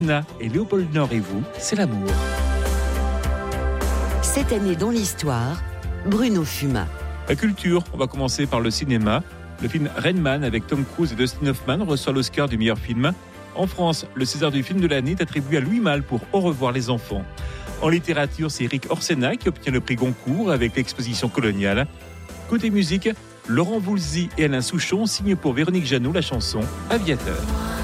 Et Léopold Nord et vous, c'est l'amour. Cette année dans l'histoire, Bruno Fumat. La culture, on va commencer par le cinéma. Le film Rain Man avec Tom Cruise et Dustin Hoffman reçoit l'Oscar du meilleur film. En France, le César du film de l'année est attribué à Louis Malle pour Au revoir les enfants. En littérature, c'est Éric Orsena qui obtient le prix Goncourt avec l'exposition coloniale. Côté musique, Laurent Voulzy et Alain Souchon signent pour Véronique Jeannot la chanson Aviateur.